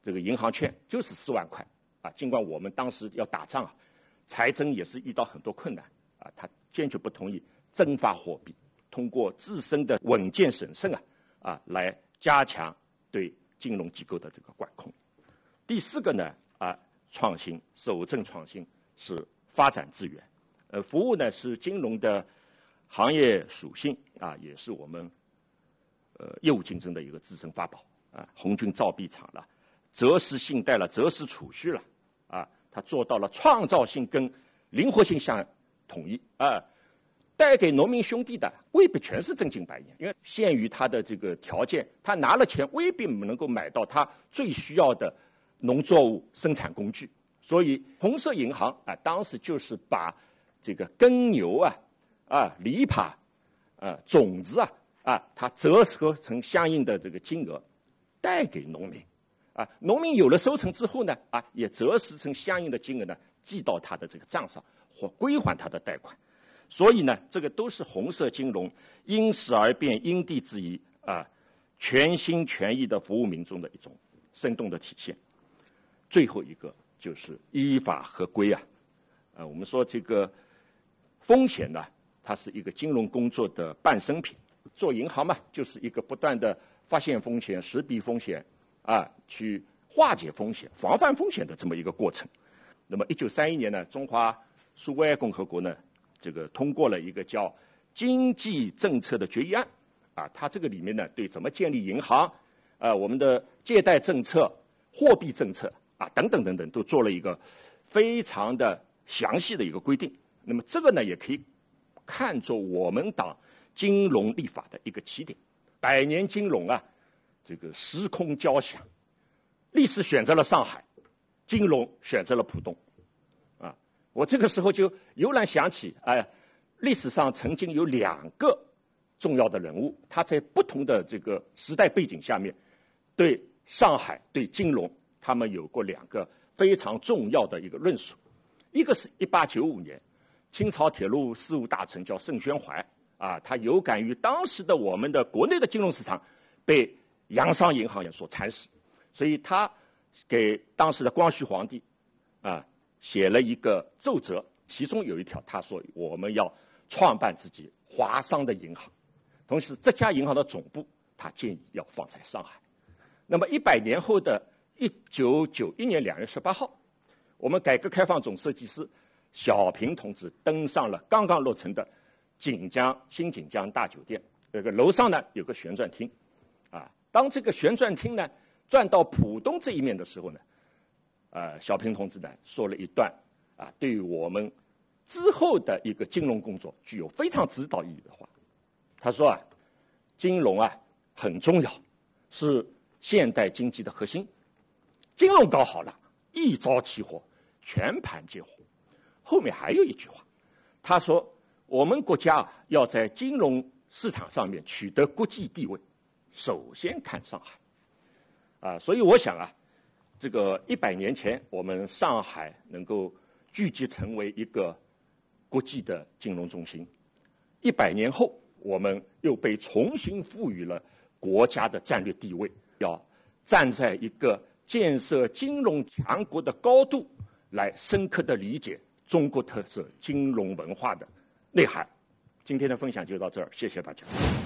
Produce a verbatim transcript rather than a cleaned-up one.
这个银行券就是四万块啊。尽管我们当时要打仗啊，财政也是遇到很多困难啊，他坚决不同意增发货币，通过自身的稳健审慎啊啊来加强对金融机构的这个管控。第四个呢啊，创新，守正创新是发展资源，呃，服务呢是金融的行业属性啊，也是我们呃业务竞争的一个自身法宝啊。红军造币厂了，择时信贷了，择时储蓄了啊，它做到了创造性跟灵活性相统一啊。带给农民兄弟的未必全是真金白银，因为限于他的这个条件，他拿了钱未必能够买到他最需要的农作物生产工具。所以红色银行啊，当时就是把这个耕牛啊、啊犁耙、啊种子啊啊，它折合成相应的这个金额，带给农民啊。农民有了收成之后呢，啊也折实成相应的金额呢，寄到他的这个账上或归还他的贷款。所以呢，这个都是红色金融因时而变、因地制宜啊，全心全意的服务民众的一种生动的体现。最后一个就是依法合规啊，啊，我们说这个风险呢，它是一个金融工作的半生品。做银行嘛，就是一个不断的发现风险、识别风险啊，去化解风险、防范风险的这么一个过程。那么，一九三一年呢，中华苏维埃共和国呢，这个通过了一个叫经济政策的决议案啊，它这个里面呢，对怎么建立银行，呃，我们的借贷政策、货币政策啊，等等等等，都做了一个非常的详细的一个规定。那么这个呢，也可以看作我们党金融立法的一个起点。百年金融啊，这个时空交响，历史选择了上海，金融选择了浦东。我这个时候就悠然想起，哎、呃，历史上曾经有两个重要的人物，他在不同的这个时代背景下面，对上海、对金融，他们有过两个非常重要的一个论述。一个是一八九五年，清朝铁路事务大臣叫盛宣怀啊，他有感于当时的我们的国内的金融市场被洋商银行所蚕食，所以他给当时的光绪皇帝啊。写了一个奏折，其中有一条，他说我们要创办自己华商的银行，同时这家银行的总部他建议要放在上海。那么一百年后的一九九一年两月十八号，我们改革开放总设计师小平同志登上了刚刚落成的锦江新锦江大酒店，这个楼上呢有个旋转厅啊。当这个旋转厅呢转到浦东这一面的时候呢，呃，小平同志呢说了一段啊，对于我们之后的一个金融工作具有非常指导意义的话。他说啊，金融啊很重要，是现代经济的核心。金融搞好了，一招起火，全盘皆火。后面还有一句话，他说我们国家啊要在金融市场上面取得国际地位，首先看上海啊。所以我想啊。这个一百年前，我们上海能够聚集成为一个国际的金融中心；一百年后，我们又被重新赋予了国家的战略地位，要站在一个建设金融强国的高度，来深刻的理解中国特色金融文化的内涵。今天的分享就到这儿，谢谢大家。